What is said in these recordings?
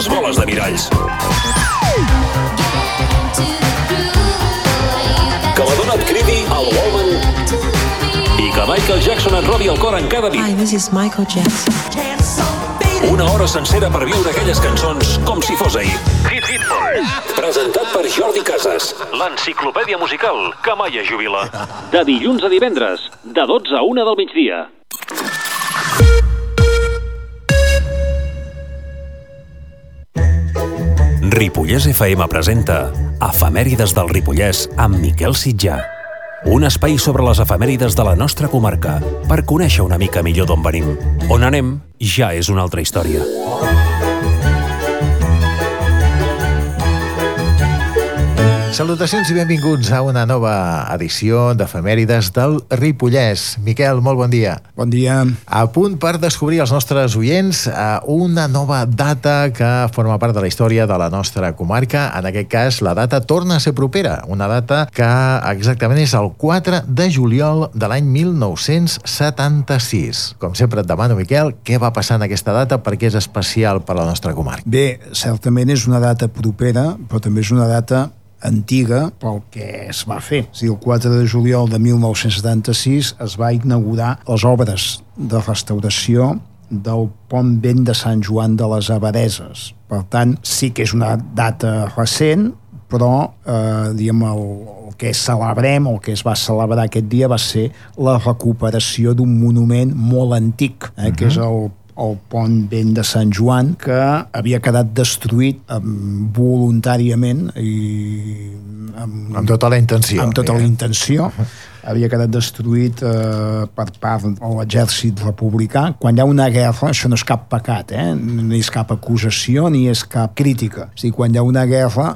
boles de miralls. Que la dona et cridi al Wallman i que Michael Jackson et robi el cor en cada nit. Hi, this is Michael Jackson. Una hora sencera per viure aquelles cançons com si fos ahir. Hit Boys. Presentat per Jordi Casas. L'enciclopèdia musical que mai es jubila. De dilluns a divendres, de 12 a 1 del migdia. Ripollès FM presenta Efemèrides del Ripollès amb Miquel Sitjà. Un espai sobre les efemèrides de la nostra comarca per conèixer una mica millor d'on venim. On anem ja és una altra història. Salutacions i benvinguts a una nova edició d'Efemèrides del Ripollès. Miquel, molt bon dia. Bon dia. A punt per descobrir als nostres oients una nova data que forma part de la història de la nostra comarca. En aquest cas, la data torna a ser propera. Una data que exactament és el 4 de juliol de l'any 1976. Com sempre et demano, Miquel, què va passar en aquesta data? Per què és especial per a la nostra comarca? Bé, certament és una data propera, però també és una data antiga pel que es va fer. O sigui, el 4 de juliol de 1976 es va inaugurar les obres de restauració del pont vell de Sant Joan de les Abadesses. Per tant, sí que és una data recent, però diguem, el que celebrem, el que es va celebrar aquest dia va ser la recuperació d'un monument molt antic, que és el pont vell de Sant Joan, que havia quedat destruït voluntàriament i amb tota la intenció. Amb tota la intenció. Havia quedat destruït per part de l'exèrcit republicà. Quan hi ha una guerra, això no és cap pecat, no és cap acusació ni és cap crítica. O sigui, quan hi ha una guerra,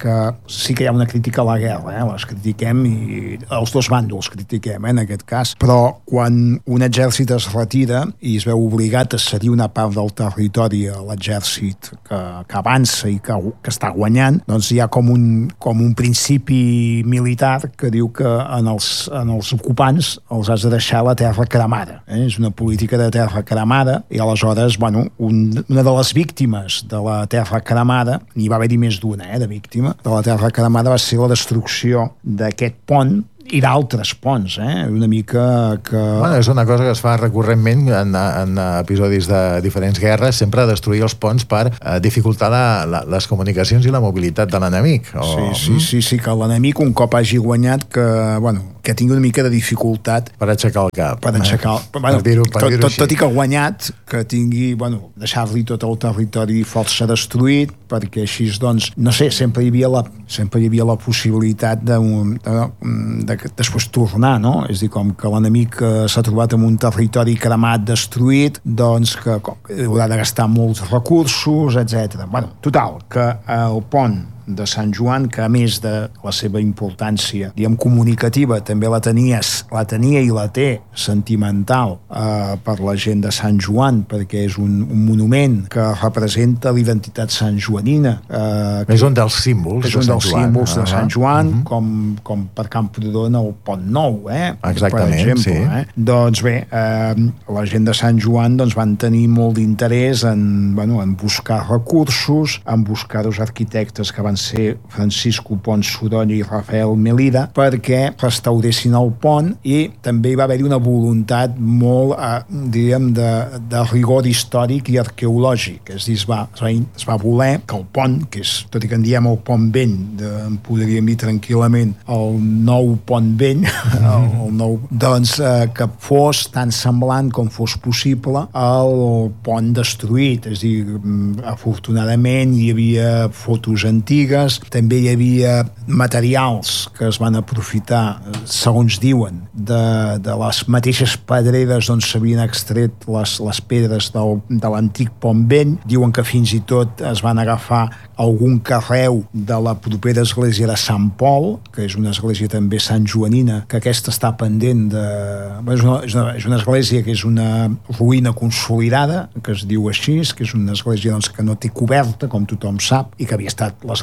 sí que hi ha una crítica a la guerra, les critiquem i els dos bàndols critiquem, en aquest cas. Però quan un exèrcit es retira i es veu obligat a cedir una part del territori a l'exèrcit que avança i que està guanyant, doncs hi ha com un principi militar que diu que en els ocupants els has de deixar la terra cremada. És una política de terra cremada i aleshores, una de les víctimes de la terra cremada, n'hi va haver-hi més d'una, de víctima, de la terra cremada va ser la destrucció d'aquest pont i d'altres ponts, una mica que... És una cosa que es fa recurrentment en episodis de diferents guerres, sempre destruir els ponts per dificultar les comunicacions i la mobilitat de l'enemic. Sí, que l'enemic, un cop hagi guanyat, que tingui una mica de dificultat per aixecar el cap. Tot i que ha guanyat, que tingui, deixar-li tot el territori força destruït, perquè així, no sé, sempre hi havia la possibilitat de després tornar, no? És a dir, com que l'enemic s'ha trobat en un territori cremat, destruït, doncs que haurà de gastar molts recursos, etc. Total, que el pont de Sant Joan, que a més de la seva importància, diguem, comunicativa, també la tenia i la té sentimental per la gent de Sant Joan, perquè és un monument que representa l'identitat santjoanina. És un dels símbols de Sant Joan. És un dels símbols de Sant Joan, com per Camprodon el Pont Nou, exactament, per exemple. Sí. Doncs bé, la gent de Sant Joan van tenir molt d'interès en buscar recursos, en buscar dos arquitectes que van ser Francisco Pons Sorolla i Rafael Melida, perquè restauressin el pont, i també hi va haver-hi una voluntat molt, diríem, de rigor històric i arqueològic. És a dir, es va voler que el pont, que és, tot i que en diem el pont vell, en podríem dir tranquil·lament el nou pont vell, que fos tan semblant com fos possible al pont destruït. És a dir, afortunadament hi havia fotos antigues, també hi havia materials que es van aprofitar, segons diuen, de les mateixes pedreres on s'havien extret les pedres de l'antic pont vell. Diuen que fins i tot es van agafar algun carreu de la propera església de Sant Pol, que és una església també santjoanina, que aquesta està pendent de... És una església que és una ruïna consolidada, que es diu així, que és una església que no té coberta, com tothom sap, i que havia estat l'església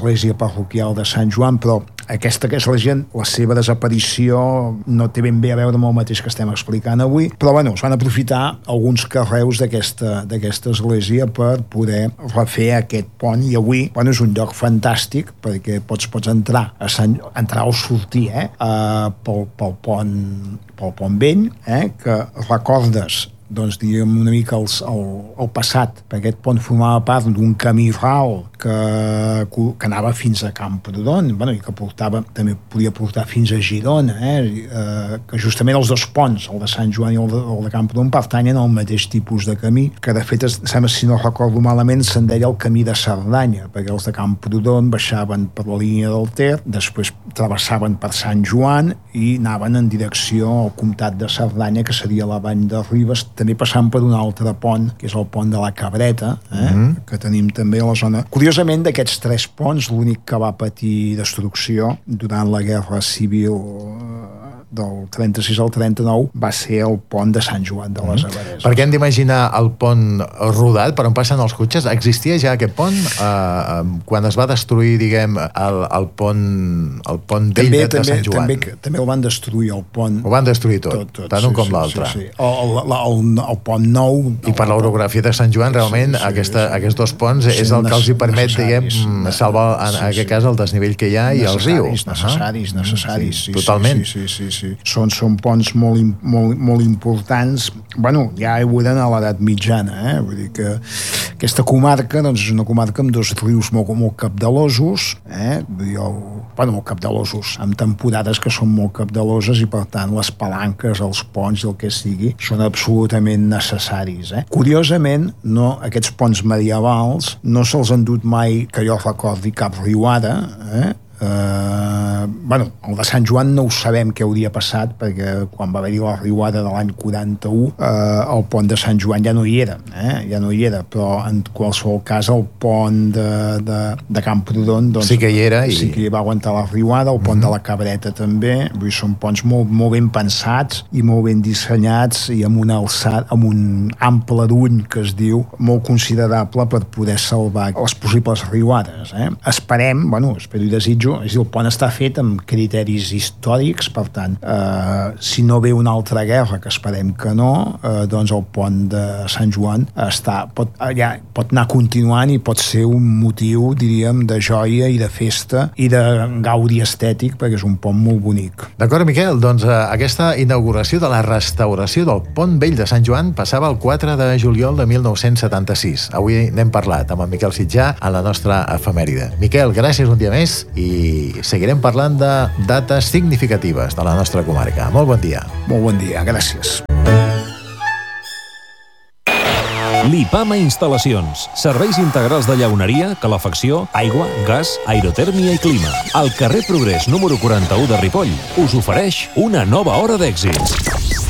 l'església parroquial de Sant Joan, però aquesta església, la seva desaparició no té ben bé a veure amb el mateix que estem explicant avui, però bueno, es van aprofitar alguns carreus d'aquesta església per poder refer aquest pont, i avui és un lloc fantàstic perquè pots entrar o sortir pel pont vell, que recordes diríem una mica el passat, perquè aquest pont formava part d'un camí ral que anava fins a Camprodon, i que també podia portar fins a Girona, que justament els dos ponts, el de Sant Joan i el de Camprodon, pertanyen al mateix tipus de camí, que de fet, sembla, si no recordo malament, se'n deia el camí de Cerdanya, perquè els de Camprodon baixaven per la línia del Ter, després travessaven per Sant Joan i anaven en direcció al comtat de Cerdanya, que seria la Vall de Ribes, també passant per un altre pont, que és el pont de la Cabreta, que tenim també a la zona. Curiosament, d'aquests 3 ponts, l'únic que va patir destrucció durant la Guerra Civil del 36 al 39 va ser el pont de Sant Joan de les Abadeses. Perquè hem d'imaginar el pont rodat per on passen els cotxes. Existia ja aquest pont quan es va destruir, diguem, el pont vell de Sant Joan? També el van destruir, el pont. Ho van destruir tot, tant un com l'altre. Sí. El pont nou... I per l'orografia de Sant Joan, realment, aquests 2 ponts és el que els hi permet, diguem, salvar, en aquest cas, el desnivell que hi ha i el riu. Necessaris. Totalment. Sí. Són ponts molt importants. Ja ho eren a l'edat mitjana, Vull dir que aquesta comarca és una comarca amb 2 rius molt capdalosos, molt capdalosos, amb temporades que són molt capdaloses, i per tant les palanques, els ponts i el que sigui són absolutament necessaris. Curiosament, aquests ponts medievals no se'ls han dut mai, que jo recordi, cap riuada, el de Sant Joan no ho sabem què hauria passat, perquè quan va haver-hi la riuada de l'any 41 el pont de Sant Joan ja no hi era, però en qualsevol cas el pont de Camprodon sí que hi era, sí que hi va aguantar la riuada, el pont de la Cabreta també. Vull dir, són ponts molt ben pensats i molt ben dissenyats, i amb una alçada, amb un ample d'ull, que es diu, molt considerable per poder salvar les possibles riuades. Esperem, espero i desitjo, és a dir, el pont està fet amb criteris històrics, per tant, si no ve una altra guerra, que esperem que no, doncs el pont de Sant Joan pot anar continuant i pot ser un motiu, diríem, de joia i de festa i de gaudi estètic, perquè és un pont molt bonic. D'acord, Miquel, doncs aquesta inauguració de la restauració del pont vell de Sant Joan passava el 4 de juliol de 1976. Avui n'hem parlat amb en Miquel Sitjà a la nostra efemèride. Miquel, gràcies un dia més, i seguirem parlant de dates significatives de la nostra comarca. Molt bon dia. Molt bon dia, gràcies. Lipama Instal·lacions. Serveis integrals de llauneria, calefacció, aigua, gas, aerotèrmia i clima. Al carrer Progrés número 41 de Ripoll us ofereix una nova hora d'èxits.